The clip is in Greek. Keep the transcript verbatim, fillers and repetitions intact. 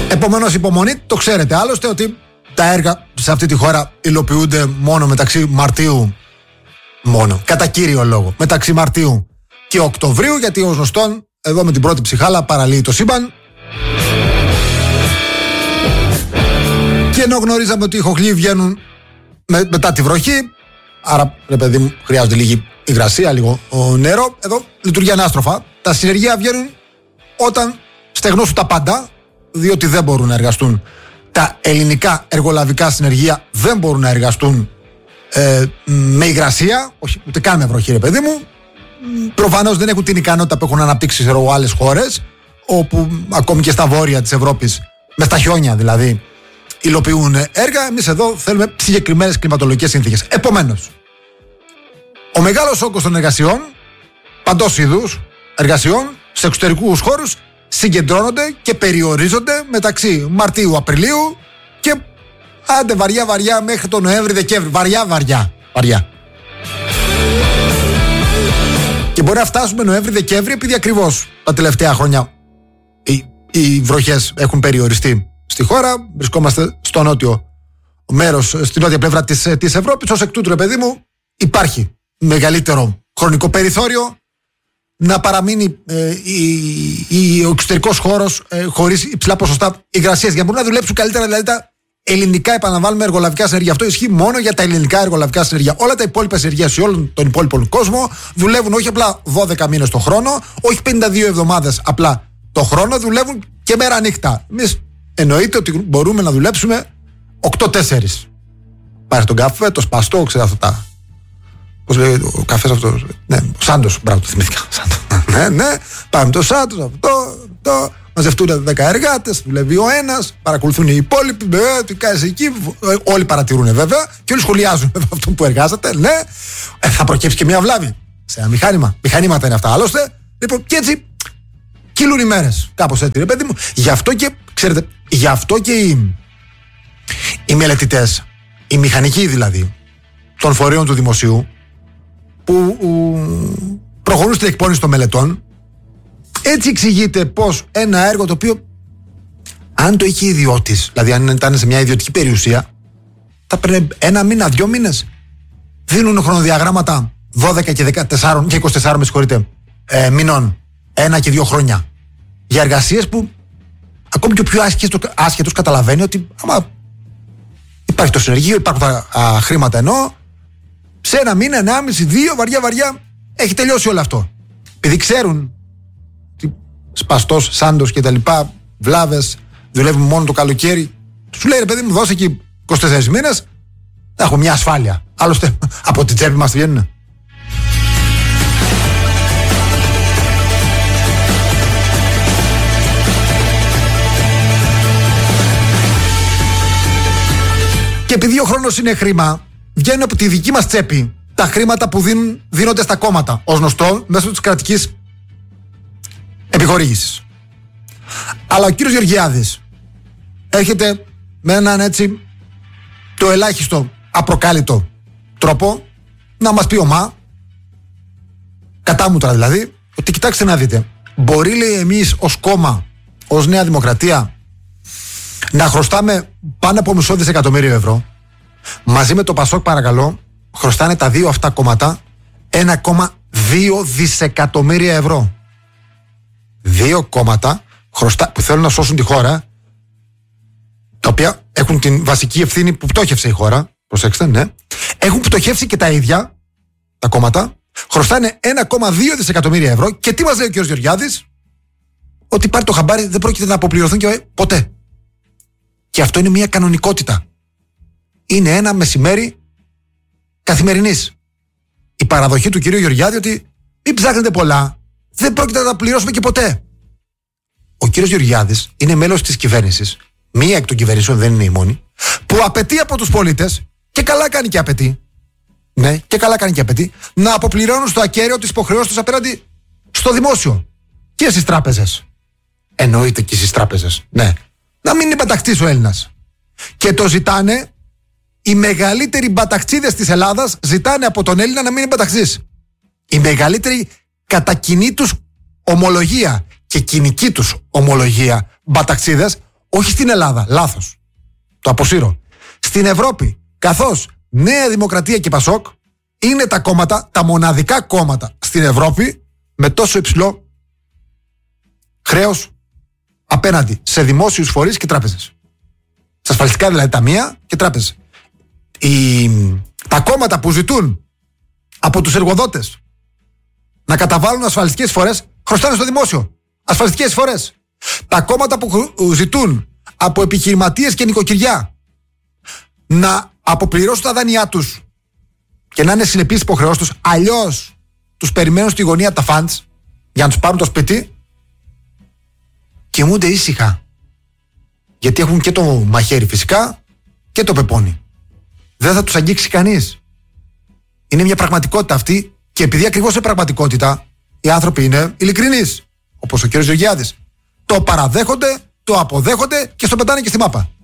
Επομένως, υπομονή, το ξέρετε άλλωστε ότι τα έργα σε αυτή τη χώρα υλοποιούνται μόνο μεταξύ Μαρτίου, μόνο, κατά κύριο λόγο, μεταξύ Μαρτίου και Οκτωβρίου, γιατί ως γνωστόν, εδώ με την πρώτη ψυχάλα παραλύει το σύμπαν. Και ενώ γνωρίζαμε ότι οι χοχλοί βγαίνουν με, μετά τη βροχή, άρα, ρε παιδί μου, χρειάζεται λίγη υγρασία, λίγο νερό, εδώ λειτουργεί ανάστροφα. Τα συνεργεία βγαίνουν όταν στεγνώσουν τα πάντα, διότι δεν μπορούν να εργαστούν. Τα ελληνικά εργολαβικά συνεργεία δεν μπορούν να εργαστούν ε, με υγρασία, όχι ούτε καν με βροχή, ρε παιδί μου. Προφανώς δεν έχουν την ικανότητα που έχουν αναπτύξει σε άλλες χώρες, όπου ακόμη και στα βόρεια της Ευρώπης, με στα χιόνια δηλαδή, υλοποιούν έργα. Εμείς εδώ θέλουμε συγκεκριμένες κλιματολογικές συνθήκες. Επομένως, ο μεγάλος όγκος των εργασιών, παντός είδους εργασιών, σε εξωτερικούς χώρους, συγκεντρώνονται και περιορίζονται μεταξύ Μαρτίου-Απριλίου και άντε βαριά βαριά μέχρι τον Νοέμβρη-Δεκέμβρη. Βαριά βαριά. Βαριά. Και μπορεί να φτάσουμε Νοέμβρη-Δεκέμβρη επειδή ακριβώς τα τελευταία χρόνια οι, οι βροχές έχουν περιοριστεί στη χώρα. Βρισκόμαστε στο νότιο μέρος, στην νότια πλευρά της, της Ευρώπης. Ως εκ τούτου, ρε παιδί μου, υπάρχει μεγαλύτερο χρονικό περιθώριο να παραμείνει ε, η, η, ο εξωτερικός χώρος ε, χωρίς υψηλά ποσοστά υγρασίας, για να μπορούν να δουλέψουν καλύτερα δηλαδή τα ελληνικά, επαναλαμβάνουμε, εργολαβικά συνεργεία. Αυτό ισχύει μόνο για τα ελληνικά εργολαβικά συνεργεία. Όλα τα υπόλοιπα συνεργεία σε όλον τον υπόλοιπο κόσμο δουλεύουν όχι απλά δώδεκα μήνες το χρόνο, όχι πενήντα δύο εβδομάδες απλά το χρόνο, δουλεύουν και μέρα νύχτα. Εμείς εννοείται ότι μπορούμε να δουλέψουμε οκτώ τέσσερα. Πάρε τον καφέ, το σπαστό, ξέρω αυτά τα. Πώς λέει ο καφές αυτός. Ναι, ο Σάντος, μπράβο, το θυμήθηκα. ναι, ναι, πάμε το Σάντος, αυτό, αυτό. Μαζευτούν δέκα εργάτες, δουλεύει ο ένας, παρακολουθούν οι υπόλοιποι. Ε, τι κάνεις εκεί. Ε, όλοι παρατηρούν βέβαια και όλοι σχολιάζουν αυτό που εργάζεται. Ναι, ε, θα προκύψει και μια βλάβη σε ένα μηχάνημα. Μηχανήματα είναι αυτά άλλωστε. Λοιπόν, και έτσι κυλούν οι μέρες. Κάπως έτσι, ρε παιδί μου. Γι' αυτό και, ξέρετε, γι' αυτό και οι, οι μελετητές, οι μηχανικοί δηλαδή, των φορέων του δημοσίου, που ου, προχωρούν στην εκπόνηση των μελετών, έτσι εξηγείται πως ένα έργο το οποίο, αν το είχε ιδιώτης, δηλαδή αν ήταν σε μια ιδιωτική περιουσία, θα πρέπει ένα μήνα, δυο μήνες. Δίνουν χρονοδιαγράμματα δώδεκα και δεκατέσσερα και είκοσι τέσσερα, με συγχωρείτε, ε, μηνών, ένα και δύο χρόνια, για εργασίες που ακόμη και ο πιο άσχετος, άσχετος καταλαβαίνει ότι άμα υπάρχει το συνεργείο, υπάρχουν τα α, χρήματα, ενώ σε ένα μήνα, ενάμιση, δύο, βαριά βαριά έχει τελειώσει όλο αυτό. Επειδή ξέρουν Σπαστός, Σάντος και τα λοιπά, βλάβες, δουλεύουν μόνο το καλοκαίρι, σου λέει ρε παιδί μου, δώσε εκεί είκοσι τέσσερις μήνες, θα έχω μια ασφάλεια. Άλλωστε από την τσέπη μας βγαίνουν. Και επειδή ο χρόνος είναι χρήμα, βγαίνουν από τη δική μας τσέπη τα χρήματα που δίνουν, δίνονται στα κόμματα, ως γνωστό, μέσω της κρατικής επιχορήγησης. Αλλά ο κύριος Γεωργιάδης έρχεται με έναν έτσι το ελάχιστο απροκάλυτο τρόπο να μας πει ομά, κατάμουτρα δηλαδή, ότι κοιτάξτε να δείτε, μπορεί, λέει, εμείς ως κόμμα, ως Νέα Δημοκρατία, να χρωστάμε πάνω από μισό δισεκατομμύριο ευρώ. Μαζί με το Πασόκ, παρακαλώ, χρωστάνε τα δύο αυτά κόμματα ένα κόμμα δύο δισεκατομμύρια ευρώ. Δύο κόμματα χρωστά, που θέλουν να σώσουν τη χώρα, τα οποία έχουν την βασική ευθύνη που πτώχευσε η χώρα. Προσέξτε, ναι. Έχουν πτωχεύσει και τα ίδια τα κόμματα. Χρωστάνε ένα κόμμα δύο δισεκατομμύρια ευρώ. Και τι μας λέει ο κ. Γεωργιάδης? Ότι πάρει το χαμπάρι, δεν πρόκειται να αποπληρωθούν και ποτέ. Και αυτό είναι μια κανονικότητα. Είναι ένα μεσημέρι καθημερινής. Η παραδοχή του κ. Γεωργιάδη ότι μην ψάχνετε πολλά, δεν πρόκειται να τα πληρώσουμε και ποτέ. Ο κ. Γεωργιάδης είναι μέλος της κυβέρνησης, μία εκ των κυβερνήσεων, δεν είναι η μόνη, που απαιτεί από τους πολίτες, και καλά κάνει και απαιτεί, ναι, και καλά κάνει και απαιτεί, να αποπληρώνουν στο ακέραιο τις υποχρεώσεις τους απέναντι στο δημόσιο και στις τράπεζες. Εννοείται και στις τράπεζες, ναι. Να μην είναι μπαταχτής ο Έλληνας. Και το ζητάνε, οι μεγαλύτεροι μπαταχτσίδες της Ελλάδας ζητάνε από τον Έλληνα να μην είναι μπαταχτής. Οι μεγαλύτεροι κατά κοινή τους ομολογία και κοινική τους ομολογία μπαταξίδες, Όχι στην Ελλάδα, λάθος. Το αποσύρω. Στην Ευρώπη, καθώς Νέα Δημοκρατία και Πασόκ είναι τα κόμματα, τα μοναδικά κόμματα στην Ευρώπη με τόσο υψηλό χρέος απέναντι σε δημόσιους φορείς και τράπεζες. Σε ασφαλιστικά δηλαδή ταμεία και τράπεζες. Οι, τα κόμματα που ζητούν από τους εργοδότες να καταβάλουν ασφαλιστικές φορές χρωστάνε στο δημόσιο. Ασφαλιστικές φορές. Τα κόμματα που ζητούν από επιχειρηματίες και νοικοκυριά να αποπληρώσουν τα δάνειά τους και να είναι συνεπείς υποχρεώσεις τους, αλλιώς τους περιμένουν στη γωνία τα φαντς για να τους πάρουν το σπίτι, κοιμούνται ήσυχα. Γιατί έχουν και το μαχαίρι φυσικά και το πεπόνι. Δεν θα τους αγγίξει κανείς. Είναι μια πραγματικότητα αυτή και επειδή ακριβώς είναι πραγματικότητα, οι άνθρωποι είναι ειλικρινείς. Όπως ο κ. Γεωργιάδης. Το παραδέχονται, το αποδέχονται και στο πετάνε και στη μάπα.